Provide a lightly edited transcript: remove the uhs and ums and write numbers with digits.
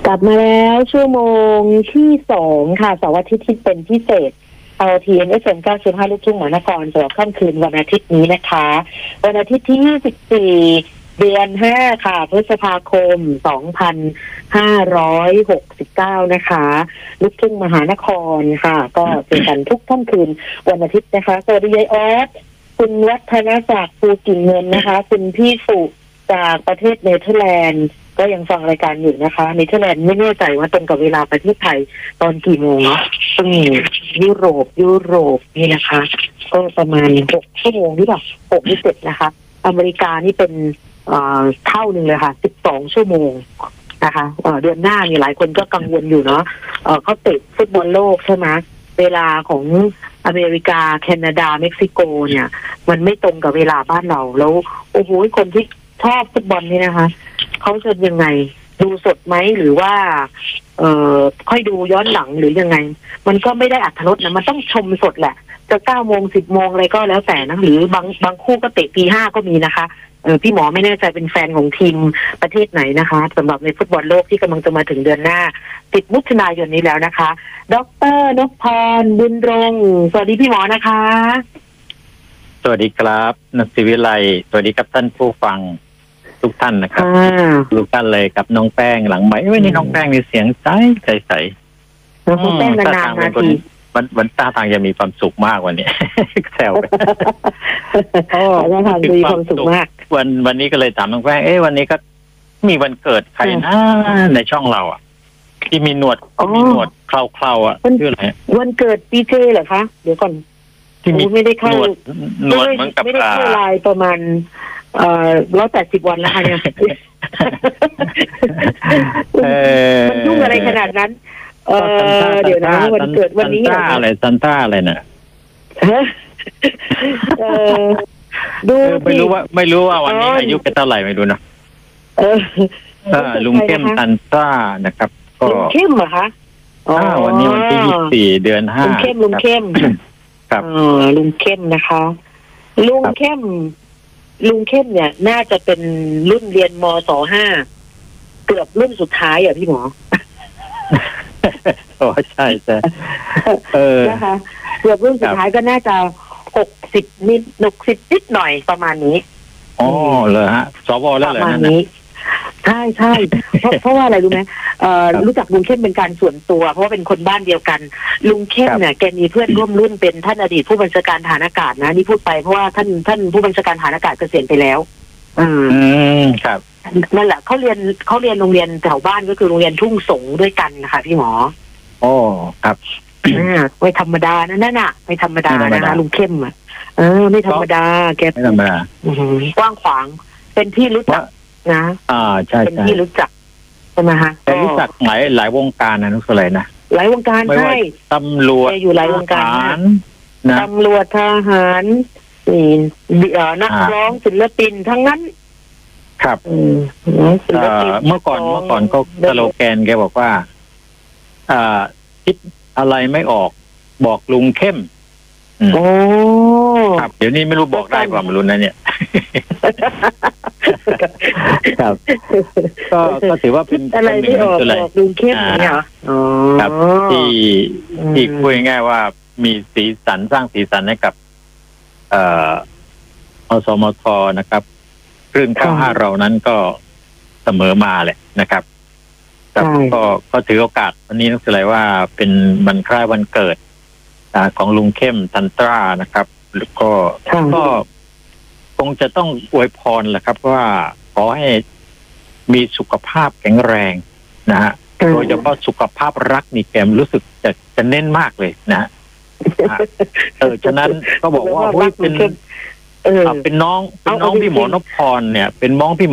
กลับมาแล้วชั่วโมงที่2ค่ะเสาร์อาทิตย์ที่เป็นพิเศษเอาTNSM 95ลูกทุ่งมหานครสำหรับค่ำคืนวันอาทิตย์นี้นะคะวันอาทิตย์ที่24เดือน5ค่ะพฤษภาคม2569นะคะลูกทุ่งมหานครค่ะก็เจอกันทุกค่ำคืนวันอาทิตย์นะคะสวัสดียายออสคุณวัฒนศักดิ์ภูกิ่งเงินนะคะคุณพี่สุจากประเทศเนเธอร์แลนด์ก็ยังฟังรายการอยู่นะคะเนเธอร์แลนด์ไม่แน่ใจว่าตรงกับเวลาประเทศไทยตอนกี่โมงเนาะซึ่งยุโรปนี่นะคะก็ประมาณ6ชั่วโมงหรือเปล่า6หรือ7นะคะอเมริกานี่เป็นเท่านึงเลยค่ะ12ชั่วโมงนะคะเดือนหน้านี่หลายคนก็กังวลอยู่เนาะเขาเตะฟุตบอลโลกใช่ไหมเวลาของอเมริกาแคนาดาเม็กซิโกเนี่ยมันไม่ตรงกับเวลาบ้านเราแล้วโอ้โหคนที่ชอบฟุตบอลนี่นะคะเขาจะยังไงดูสดไหมหรือว่าค่อยดูย้อนหลังหรือยังไงมันก็ไม่ได้อรรถรสนะมันต้องชมสดแหละจะ9 โมง 10 โมงอะไรก็แล้วแต่นะหรือบางคู่ก็เตะตี 5ก็มีนะคะพี่หมอไม่แน่ใจเป็นแฟนของทีมประเทศไหนนะคะสำหรับในฟุตบอลโลกที่กำลังจะมาถึงเดือนหน้า10 มิถุนายนนี้แล้วนะคะดร.นพพร บุญรงค์สวัสดีพี่หมอนะคะสวัสดีครับนักศิวิไลสวัสดีครับท่านผู้ฟังทุกท่านนะครับทุกท่านเลยกับน้องแป้งหลังไหมวันนี้น้องแป้งมีเสียงใสน้องแป้งนานๆมาทีวันท่าทางจะมีความสุขมากวันนี้แซวไปท่าทางจะมีความสุขมากวันนี้ก็เลยถามน้องแป้งวันนี้ก็มีวันเกิดใครนะในช่องเราอ่ะที่มีหนวดเคราอ่ะชื่ออะไรวันเกิดดีเจเหรอคะเดี๋ยวก่อนที่มีไม่ได้เข้าหนวดเหมือนกับไม่ได้เข้าไลน์ประมาณ180 วันแล้วค่ะเนี่ยมันยุ่งอะไรขนาดนั้นเดี๋ยวนะวันเกิดวันนี้อะไรซันต้าอะไรน่ะดูไม่รู้ว่าวันนี้อายุเป็นเท่าไหร่ไม่รู้นะลุงเข้มซันต้านะครับก็ลุงเข้มเหรอคะวันนี้วันที่24 เดือน 5 ลุงเข้มครับลุงเข้มนะคะลุงเข้มเนี่ยน่าจะเป็นรุ่นเรียนมศ.5 เกือบรุ่นสุดท้ายพี่หมอใช่นะคะเกือบรุ่นสุดท้ายก็น่าจะ60 นิดหน่อยประมาณนี้เลยฮะสวแล้วเหรอนั่นน่ะใช่เพราะว่าอะไรรู้ไหมรู้จักลุงเข้มเป็นการส่วนตัวเพราะว่าเป็นคนบ้านเดียวกันลุงเข้มเนี่ยแกมีเพื่อนร่วมรุ่นเป็นท่านอดีตผู้บัญชาการทหารอากาศนะนี่พูดไปเพราะว่าท่านผู้บัญชาการทหารอากาศเกษียณไปแล้วครับนั่นแหละเขาเรียนโรงเรียนแถวบ้านก็คือโรงเรียนทุ่งสงด้วยกันนะคะพี่หมอครับไม่ธรรมดานั่นน่ะไม่ธรรมดานะลุงเข้มไม่ธรรมดาแกไม่ธรรมดากว้างขวางเป็นที่รู้จักนะใช่เป็นที่รู้จักใช่ไหมฮะแต่รู้จักหลายวงการนะนุสเลยนะหลายวงการใช่ตำรวจอยู่หลายวงการตำรวจทหารนักร้องศิลปินทั้งนั้นครับเมื่อก่อนก็สโลแกนแกบอกว่าคิดอะไรไม่ออกบอกลุงเข้มครับเดี๋ยวนี้ไม่รู้บอกได้กว่าไม่รู้นะเนี่ยครับก็ถือว่าเป็นอะไรไม่ออกบอกลุงเข้มเนี่ยครับที่คุยง่ายว่ามีสีสันสร้างสีสันให้กับอสมทนะครับคลื่น95เรานั้นก็เสมอมาแหละนะครับก็ถือโอกาสวันนี้นึกถึงเลยว่าเป็นวันคล้ายวันเกิดของลุงเข้มซันตรานะครับแล้วก็คงจะต้องอวยพรแหละครับว่าขอให้มีสุขภาพแข็งแรงนะฮะโดยเฉพาะสุขภาพรักนี่แกมรู้สึกจะเน้นมากเลยนะฉะนั้นก็บอกว่าเป็นน้องพี่หมอนพพรเนี่ยเป็นน้องพี่